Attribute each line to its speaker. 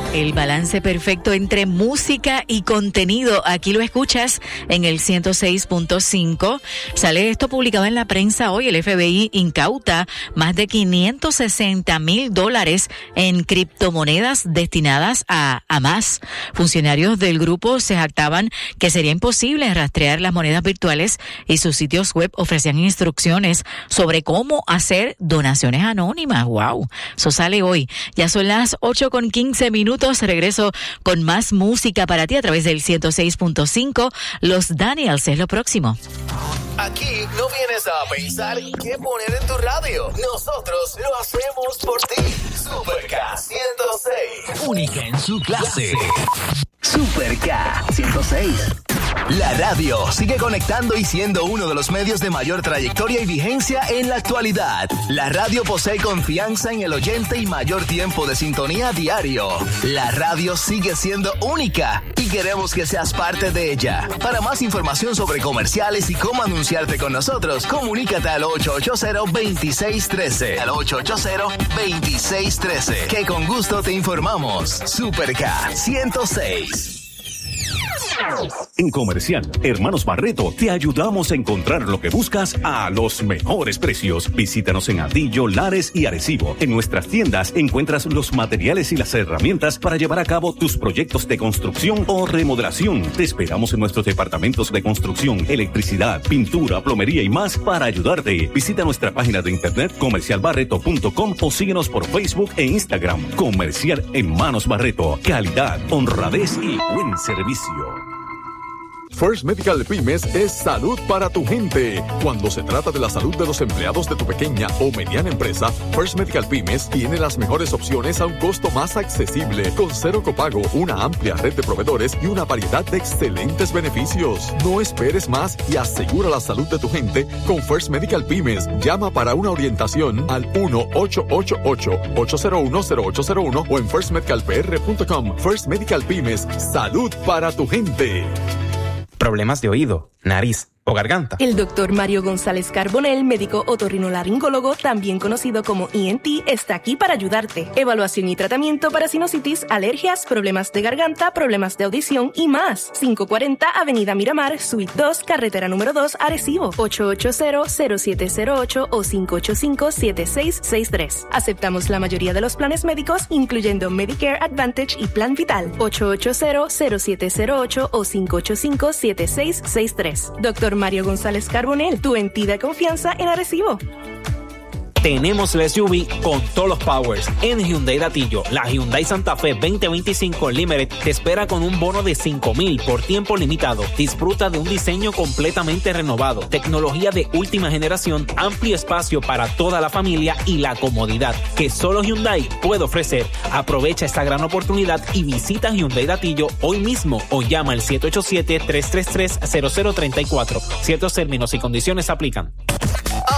Speaker 1: El balance perfecto entre música y contenido. Aquí lo escuchas en el 106.5. Sale esto publicado en la prensa hoy. El FBI incauta más de $560,000 en criptomonedas destinadas a Hamas. Funcionarios del grupo se jactaban que sería imposible rastrear las monedas virtuales y sus sitios web ofrecían instrucciones sobre cómo hacer donaciones anónimas. ¡Wow! Eso sale hoy. Ya son las 8:15. Regreso con más música para ti a través del 106.5. Los Daniels es lo próximo.
Speaker 2: Aquí no vienes a pensar qué poner en tu radio. Nosotros lo hacemos por ti. Super K 106.
Speaker 3: Única en su clase. Super K 106. La radio sigue conectando y siendo uno de los medios de mayor trayectoria y vigencia en la actualidad. La radio posee confianza en el oyente y mayor tiempo de sintonía diario. La radio sigue siendo única y queremos que seas parte de ella. Para más información sobre comerciales y cómo anunciarte con nosotros, comunícate al 880-2613. Al 880-2613. Que con gusto te informamos. Super K 106.
Speaker 4: En Comercial Hermanos Barreto te ayudamos a encontrar lo que buscas a los mejores precios. Visítanos en Atillo, Lares y Arecibo. En nuestras tiendas encuentras los materiales y las herramientas para llevar a cabo tus proyectos de construcción o remodelación. Te esperamos en nuestros departamentos de construcción, electricidad, pintura, plomería y más para ayudarte. Visita nuestra página de internet comercialbarreto.com o síguenos por Facebook e Instagram. Comercial Hermanos Barreto. Calidad, honradez y buen servicio.
Speaker 5: First Medical Pymes es salud para tu gente. Cuando se trata de la salud de los empleados de tu pequeña o mediana empresa, First Medical Pymes tiene las mejores opciones a un costo más accesible, con cero copago, una amplia red de proveedores y una variedad de excelentes beneficios. No esperes más y asegura la salud de tu gente con First Medical Pymes. Llama para una orientación al 1-888-801-0801 o en firstmedicalpr.com. First Medical Pymes, salud para tu gente.
Speaker 6: Problemas de oído, nariz o garganta.
Speaker 7: El doctor Mario González Carbonell, médico otorrinolaringólogo, también conocido como ENT, está aquí para ayudarte. Evaluación y tratamiento para sinusitis, alergias, problemas de garganta, problemas de audición y más. 540 Avenida Miramar, Suite 2, Carretera número 2, Arecibo. 880-0708 o 585-7663. Aceptamos la mayoría de los planes médicos, incluyendo Medicare Advantage y Plan Vital. 880-0708 o 585-7663. Doctor Mario González Carbonell, tu entidad de confianza en Arecibo.
Speaker 6: Tenemos la SUV con todos los powers en Hyundai Datillo. La Hyundai Santa Fe 2025 Limited te espera con un bono de $5,000 por tiempo limitado. Disfruta de un diseño completamente renovado, tecnología de última generación, amplio espacio para toda la familia y la comodidad que solo Hyundai puede ofrecer. Aprovecha esta gran oportunidad y visita Hyundai Datillo hoy mismo o llama al 787-333-0034. Ciertos términos y condiciones aplican.